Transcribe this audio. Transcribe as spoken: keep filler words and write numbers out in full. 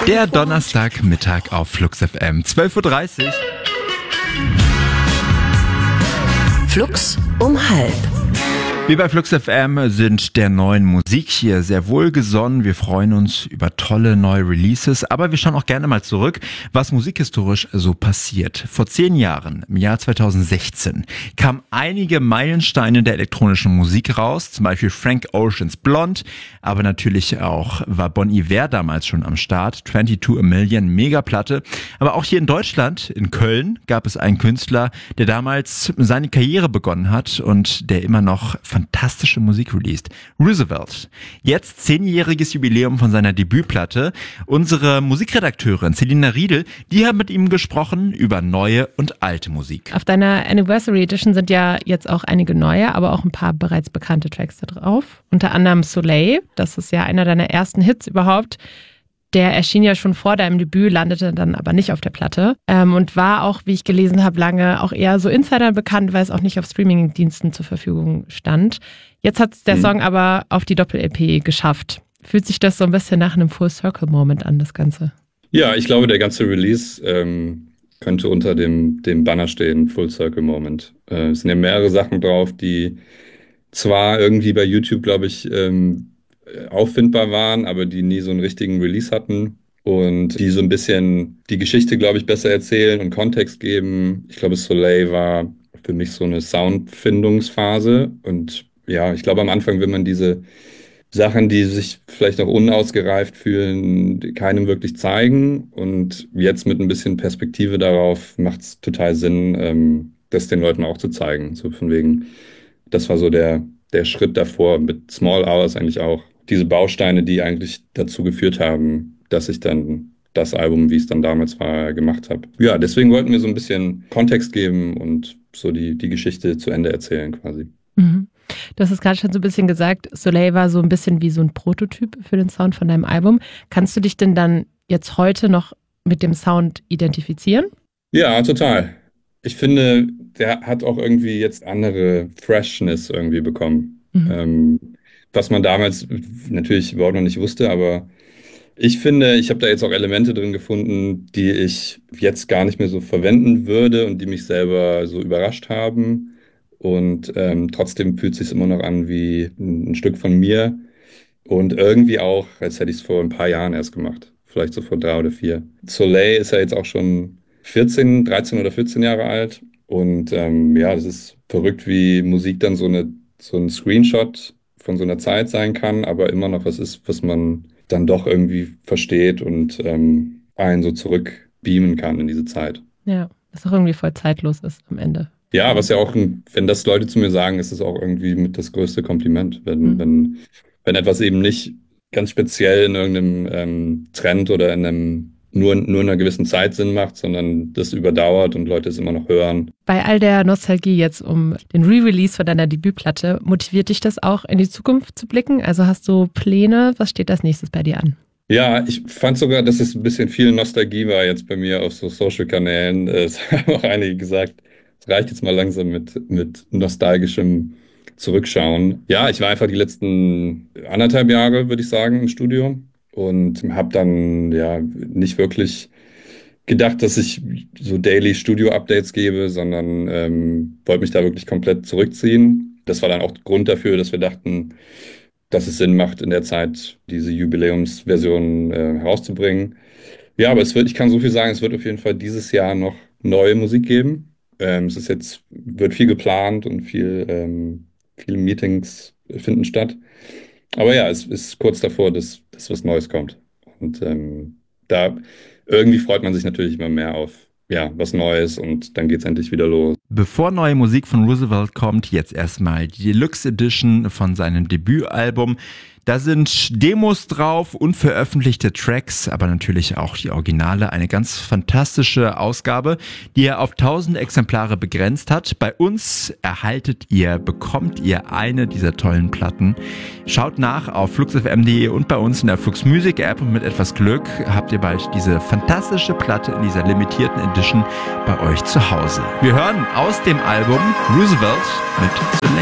Der Donnerstagmittag auf Flux F M, zwölf Uhr dreißig. Flux um halb. Wir bei Flux F M sind der neuen Musik hier sehr wohlgesonnen. Wir freuen uns über tolle neue Releases, aber wir schauen auch gerne mal zurück, was musikhistorisch so passiert. Vor zehn Jahren, im Jahr zweitausendsechzehn, kamen einige Meilensteine der elektronischen Musik raus, zum Beispiel Frank Oceans Blonde, aber natürlich auch war Bon Iver damals schon am Start, zweiundzwanzig a Million, Megaplatte. Aber auch hier in Deutschland, in Köln, gab es einen Künstler, der damals seine Karriere begonnen hat und der immer noch fantastische Musik released. Roosevelt. Jetzt zehnjähriges Jubiläum von seiner Debütplatte. Unsere Musikredakteurin Selina Riedel, die hat mit ihm gesprochen über neue und alte Musik. Auf deiner Anniversary Edition sind ja jetzt auch einige neue, aber auch ein paar bereits bekannte Tracks da drauf. Unter anderem Soleil, das ist ja einer deiner ersten Hits überhaupt. Der erschien ja schon vor deinem Debüt, landete dann aber nicht auf der Platte ähm, und war auch, wie ich gelesen habe, lange auch eher so Insider bekannt, weil es auch nicht auf Streaming-Diensten zur Verfügung stand. Jetzt hat der mhm. Song aber auf die Doppel-L P geschafft. Fühlt sich das so ein bisschen nach einem Full-Circle-Moment an, das Ganze? Ja, ich glaube, der ganze Release ähm, könnte unter dem, dem Banner stehen, Full-Circle-Moment. Äh, es sind ja mehrere Sachen drauf, die zwar irgendwie bei YouTube, glaube ich, ähm, auffindbar waren, aber die nie so einen richtigen Release hatten und die so ein bisschen die Geschichte, glaube ich, besser erzählen und Kontext geben. Ich glaube, Soleil war für mich so eine Soundfindungsphase und ja, ich glaube, am Anfang will man diese Sachen, die sich vielleicht noch unausgereift fühlen, keinem wirklich zeigen und jetzt mit ein bisschen Perspektive darauf macht es total Sinn, ähm, das den Leuten auch zu zeigen. So von wegen, das war so der, der Schritt davor mit Small Hours eigentlich auch. Diese Bausteine, die eigentlich dazu geführt haben, dass ich dann das Album, wie es dann damals war, gemacht habe. Ja, deswegen wollten wir so ein bisschen Kontext geben und so die, die Geschichte zu Ende erzählen quasi. Mhm. Du hast es gerade schon so ein bisschen gesagt, Soleil war so ein bisschen wie so ein Prototyp für den Sound von deinem Album. Kannst du dich denn dann jetzt heute noch mit dem Sound identifizieren? Ja, total. Ich finde, der hat auch irgendwie jetzt andere Freshness irgendwie bekommen. Mhm. Ähm, was man damals natürlich überhaupt noch nicht wusste, aber ich finde, ich habe da jetzt auch Elemente drin gefunden, die ich jetzt gar nicht mehr so verwenden würde und die mich selber so überrascht haben. Und ähm, trotzdem fühlt es sich immer noch an wie ein, ein Stück von mir und irgendwie auch, als hätte ich es vor ein paar Jahren erst gemacht, vielleicht so vor drei oder vier. Soleil ist ja jetzt auch schon vierzehn, dreizehn oder vierzehn Jahre alt und ähm, ja, das ist verrückt, wie Musik dann so eine so ein Screenshot von so einer Zeit sein kann, aber immer noch was ist, was man dann doch irgendwie versteht und ähm, einen so zurückbeamen kann in diese Zeit. Ja, was auch irgendwie voll zeitlos ist am Ende. Ja, was ja auch, wenn das Leute zu mir sagen, ist es auch irgendwie mit das größte Kompliment, wenn, mhm. wenn, wenn etwas eben nicht ganz speziell in irgendeinem ähm, Trend oder in einem nur, nur in einer gewissen Zeit Sinn macht, sondern das überdauert und Leute es immer noch hören. Bei all der Nostalgie jetzt um den Re-Release von deiner Debütplatte, motiviert dich das auch in die Zukunft zu blicken? Also hast du Pläne? Was steht als nächstes bei dir an? Ja, ich fand sogar, dass es ein bisschen viel Nostalgie war jetzt bei mir auf so Social-Kanälen. Es haben auch einige gesagt, es reicht jetzt mal langsam mit, mit nostalgischem Zurückschauen. Ja, ich war einfach die letzten anderthalb Jahre, würde ich sagen, im Studio. Und habe dann ja nicht wirklich gedacht, dass ich so Daily Studio-Updates gebe, sondern ähm, wollte mich da wirklich komplett zurückziehen. Das war dann auch Grund dafür, dass wir dachten, dass es Sinn macht, in der Zeit diese Jubiläumsversion äh, herauszubringen. Ja, aber es wird, ich kann so viel sagen, es wird auf jeden Fall dieses Jahr noch neue Musik geben. Ähm, es ist jetzt, wird viel geplant und viel, ähm, viele Meetings finden statt. Aber ja, es ist kurz davor, dass, dass was Neues kommt. Und ähm, da irgendwie freut man sich natürlich immer mehr auf ja, was Neues und dann geht's endlich wieder los. Bevor neue Musik von Roosevelt kommt, jetzt erstmal die Deluxe Edition von seinem Debütalbum. Da sind Demos drauf, unveröffentlichte Tracks, aber natürlich auch die Originale. Eine ganz fantastische Ausgabe, die er auf tausend Exemplare begrenzt hat. Bei uns erhaltet ihr, bekommt ihr eine dieser tollen Platten. Schaut nach auf flux f m punkt de und bei uns in der Flux Music App und mit etwas Glück habt ihr bald diese fantastische Platte in dieser limitierten Edition bei euch zu Hause. Wir hören aus dem Album Roosevelt mit Soleil.